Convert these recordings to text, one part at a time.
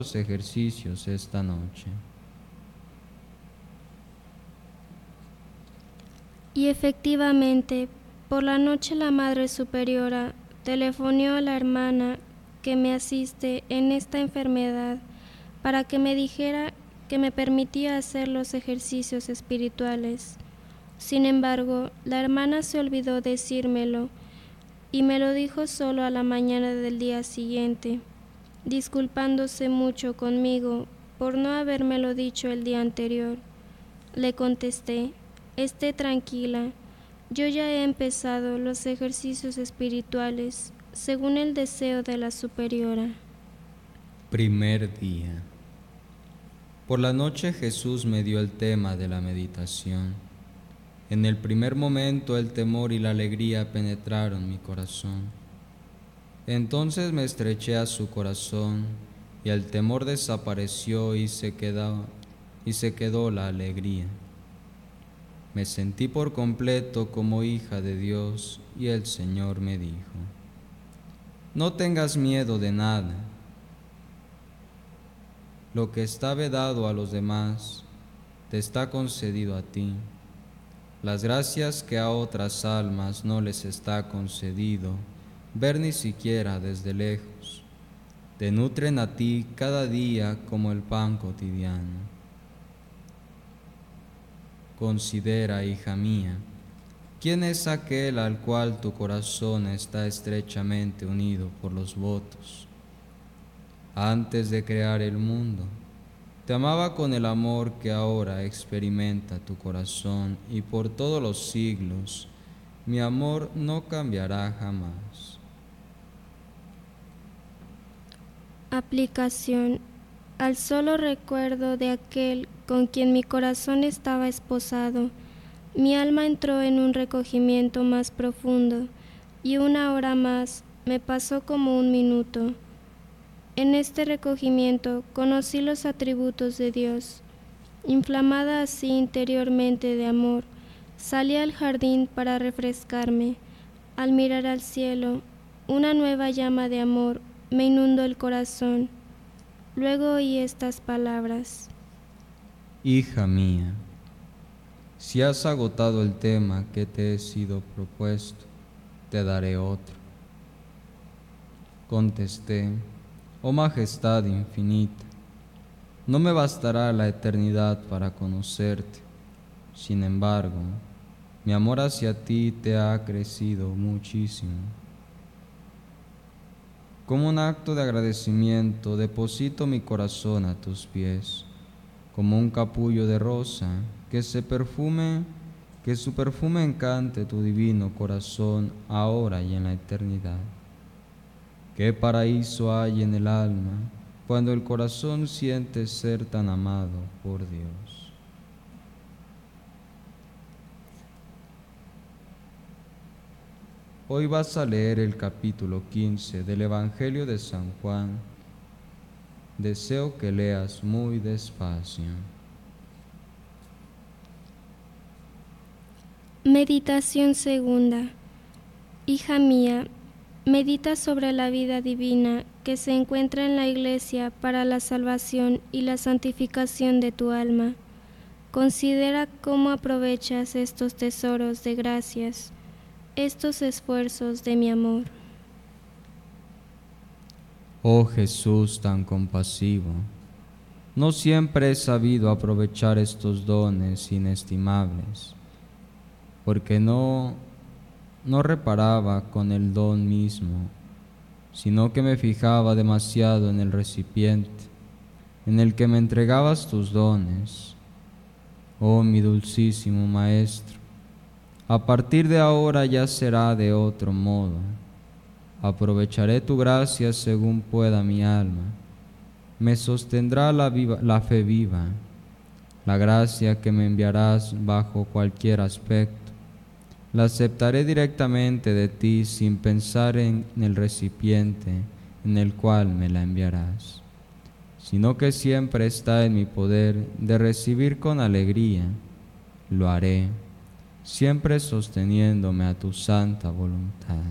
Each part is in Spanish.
los ejercicios esta noche. Y efectivamente, por la noche la Madre Superiora telefonió a la hermana que me asiste en esta enfermedad para que me dijera que me permitía hacer los ejercicios espirituales. Sin embargo, la hermana se olvidó decírmelo y me lo dijo solo a la mañana del día siguiente, disculpándose mucho conmigo por no habérmelo dicho el día anterior. Le contesté: esté tranquila, yo ya he empezado los ejercicios espirituales según el deseo de la superiora. Primer día. Por la noche Jesús me dio el tema de la meditación. En el primer momento el temor y la alegría penetraron mi corazón. Entonces me estreché a su corazón y el temor desapareció y se quedó la alegría. Me sentí por completo como hija de Dios y el Señor me dijo: no tengas miedo de nada. Lo que está vedado a los demás te está concedido a ti. Las gracias que a otras almas no les está concedido ver ni siquiera desde lejos, te nutren a ti cada día como el pan cotidiano. Considera, hija mía, quién es aquel al cual tu corazón está estrechamente unido por los votos. Antes de crear el mundo, te amaba con el amor que ahora experimenta tu corazón, y por todos los siglos mi amor no cambiará jamás. Aplicación. Al solo recuerdo de aquel con quien mi corazón estaba esposado, mi alma entró en un recogimiento más profundo, y una hora más me pasó como un minuto. En este recogimiento conocí los atributos de Dios. Inflamada así interiormente de amor, salí al jardín para refrescarme. Al mirar al cielo, una nueva llama de amor me inundó el corazón. Luego oí estas palabras: Hija mía, si has agotado el tema que te he sido propuesto, te daré otro. Contesté: oh majestad infinita, no me bastará la eternidad para conocerte. Sin embargo, mi amor hacia ti te ha crecido muchísimo. Como un acto de agradecimiento, deposito mi corazón a tus pies, como un capullo de rosa, que su perfume encante tu divino corazón ahora y en la eternidad. Qué paraíso hay en el alma cuando el corazón siente ser tan amado por Dios. Hoy vas a leer el capítulo 15 del Evangelio de San Juan. Deseo que leas muy despacio. Meditación segunda. Hija mía, medita sobre la vida divina que se encuentra en la Iglesia para la salvación y la santificación de tu alma. Considera cómo aprovechas estos tesoros de gracias, estos esfuerzos de mi amor. Oh Jesús tan compasivo, no siempre he sabido aprovechar estos dones inestimables, porque no reparaba con el don mismo, sino que me fijaba demasiado en el recipiente en el que me entregabas tus dones. Oh mi dulcísimo Maestro, a partir de ahora ya será de otro modo. Aprovecharé tu gracia según pueda mi alma. Me sostendrá la fe viva, la gracia que me enviarás bajo cualquier aspecto. La aceptaré directamente de ti sin pensar en el recipiente en el cual me la enviarás, sino que siempre está en mi poder de recibir con alegría. Lo haré, siempre sosteniéndome a tu santa voluntad.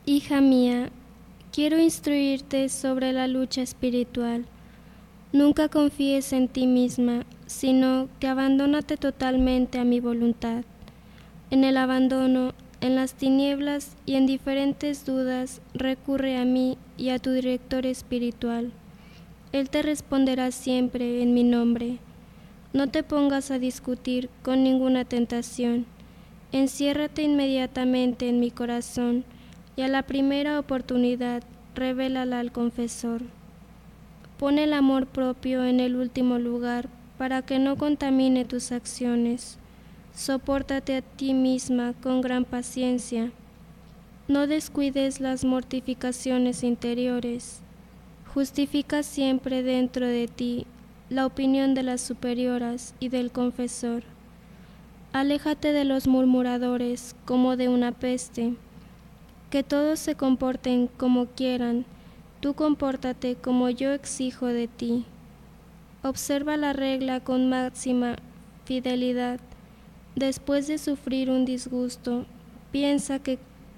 Hija mía, quiero instruirte sobre la lucha espiritual. Nunca confíes en ti misma, sino que abandónate totalmente a mi voluntad. En el abandono, en las tinieblas y en diferentes dudas, recurre a mí y a tu director espiritual. Él te responderá siempre en mi nombre. No te pongas a discutir con ninguna tentación. Enciérrate inmediatamente en mi corazón y a la primera oportunidad revélala al confesor. Pon el amor propio en el último lugar para que no contamine tus acciones. Sopórtate a ti misma con gran paciencia. No descuides las mortificaciones interiores. Justifica siempre dentro de ti la opinión de las superioras y del confesor. Aléjate de los murmuradores como de una peste. Que todos se comporten como quieran, tú compórtate como yo exijo de ti. Observa la regla con máxima fidelidad. Después de sufrir un disgusto, piensa qué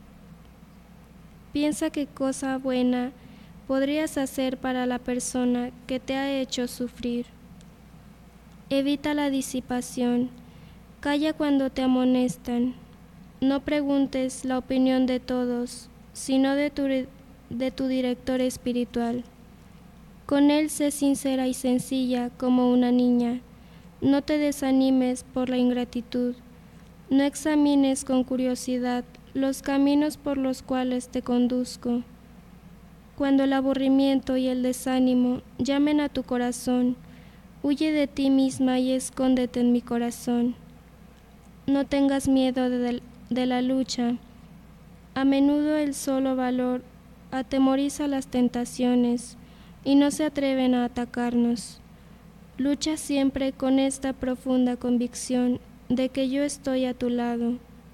cosa buena podrías hacer para la persona que te ha hecho sufrir. Evita la disipación. Calla cuando te amonestan. No preguntes la opinión de todos, sino de tu director espiritual. Con él sé sincera y sencilla como una niña. No te desanimes por la ingratitud. No examines con curiosidad los caminos por los cuales te conduzco. Cuando el aburrimiento y el desánimo llamen a tu corazón, huye de ti misma y escóndete en mi corazón. No tengas miedo de la lucha. A menudo el solo valor atemoriza las tentaciones y no se atreven a atacarnos. Lucha siempre con esta profunda convicción de que yo estoy a tu lado.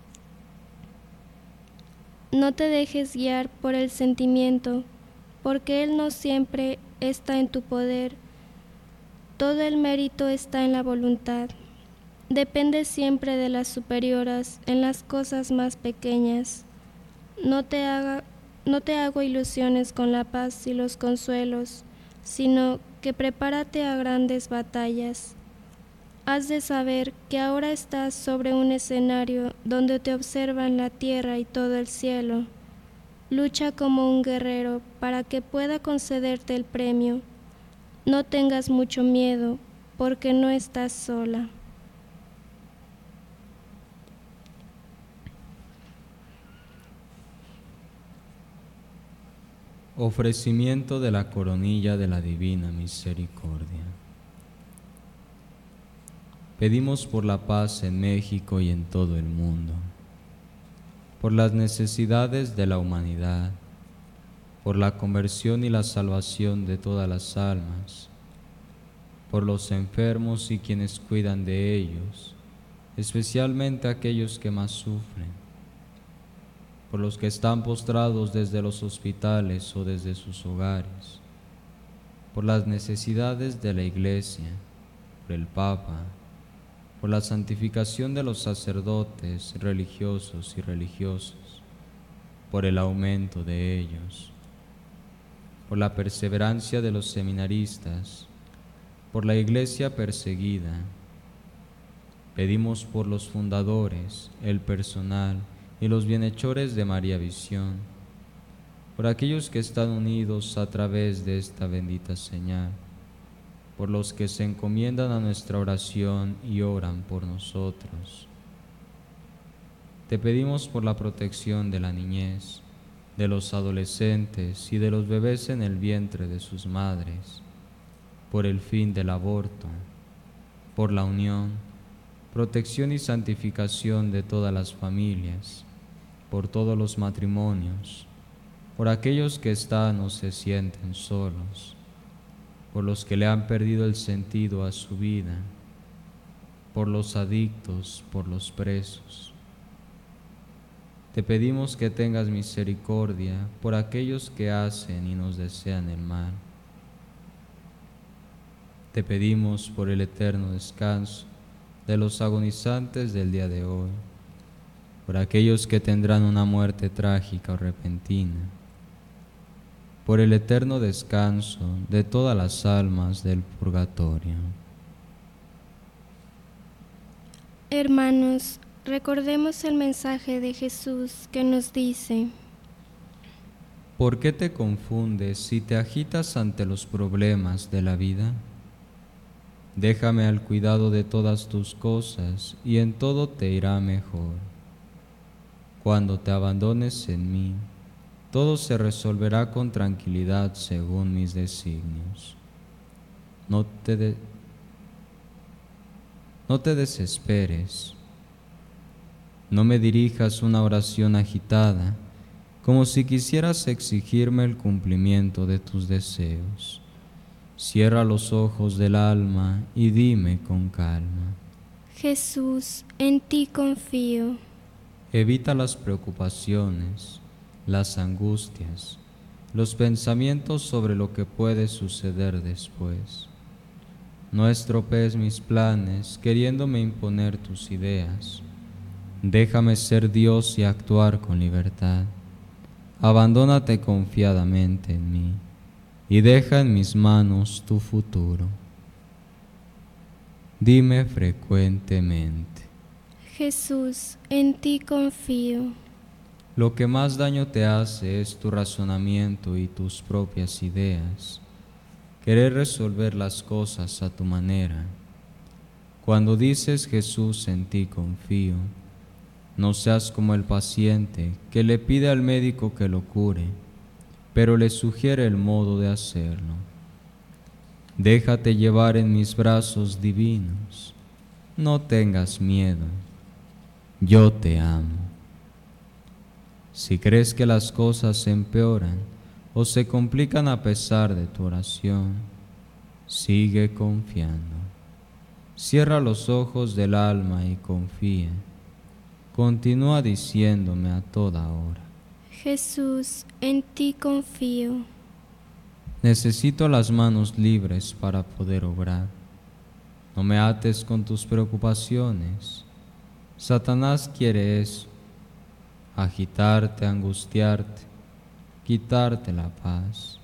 No te dejes guiar por el sentimiento, porque él no siempre está en tu poder. Todo el mérito está en la voluntad. Depende siempre de las superioras en las cosas más pequeñas. No te hago ilusiones con la paz y los consuelos, sino que prepárate a grandes batallas. Has de saber que ahora estás sobre un escenario donde te observan la tierra y todo el cielo. Lucha como un guerrero para que pueda concederte el premio. No tengas mucho miedo, porque no estás sola. Ofrecimiento de la coronilla de la Divina Misericordia. Pedimos por la paz en México y en todo el mundo, por las necesidades de la humanidad, por la conversión y la salvación de todas las almas, por los enfermos y quienes cuidan de ellos, especialmente aquellos que más sufren, por los que están postrados desde los hospitales o desde sus hogares, por las necesidades de la Iglesia, por el Papa, por la santificación de los sacerdotes religiosos y religiosas, por el aumento de ellos, por la perseverancia de los seminaristas, por la Iglesia perseguida. Pedimos por los fundadores, el personal y los bienhechores de María Visión, por aquellos que están unidos a través de esta bendita señal, por los que se encomiendan a nuestra oración y oran por nosotros. Te pedimos por la protección de la niñez, de los adolescentes y de los bebés en el vientre de sus madres, por el fin del aborto, por la unión, protección y santificación de todas las familias, por todos los matrimonios, por aquellos que están o se sienten solos, por los que le han perdido el sentido a su vida, por los adictos, por los presos. Te pedimos que tengas misericordia por aquellos que hacen y nos desean el mal. Te pedimos por el eterno descanso de los agonizantes del día de hoy, por aquellos que tendrán una muerte trágica o repentina, por el eterno descanso de todas las almas del purgatorio. Hermanos, recordemos el mensaje de Jesús que nos dice: ¿Por qué te confundes si te agitas ante los problemas de la vida? Déjame al cuidado de todas tus cosas y en todo te irá mejor. Cuando te abandones en mí, todo se resolverá con tranquilidad según mis designios. No te desesperes. No me dirijas una oración agitada, como si quisieras exigirme el cumplimiento de tus deseos. Cierra los ojos del alma y dime con calma: Jesús, en ti confío. evita las preocupaciones, las angustias, los pensamientos sobre lo que puede suceder después. No estropees mis planes queriéndome imponer tus ideas. Déjame ser Dios y actuar con libertad. Abandónate confiadamente en mí y deja en mis manos tu futuro. Dime frecuentemente: Jesús, en ti confío. lo que más daño te hace es tu razonamiento y tus propias ideas, querer resolver las cosas a tu manera. Cuando dices Jesús, en ti confío, no seas como el paciente que le pide al médico que lo cure, pero le sugiere el modo de hacerlo. Déjate llevar en mis brazos divinos, no tengas miedo, yo te amo. Si crees que las cosas se empeoran o se complican a pesar de tu oración, sigue confiando. Cierra los ojos del alma y confía. Continúa diciéndome a toda hora: Jesús, en ti confío. necesito las manos libres para poder obrar. No me ates con tus preocupaciones. Satanás quiere eso: agitarte, angustiarte, quitarte la paz.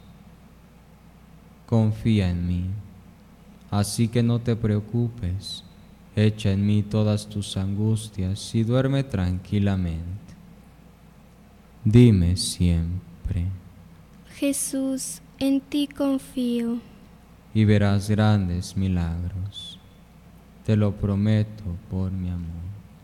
Confía en mí, así que no te preocupes. Echa en mí todas tus angustias y duerme tranquilamente. Dime siempre, Jesús, en ti confío. y verás grandes milagros. Te lo prometo por mi amor.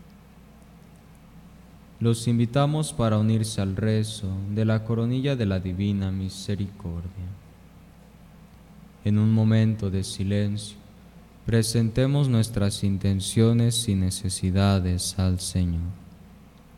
Los invitamos para unirse al rezo de la coronilla de la Divina Misericordia. En un momento de silencio, presentemos nuestras intenciones y necesidades al Señor.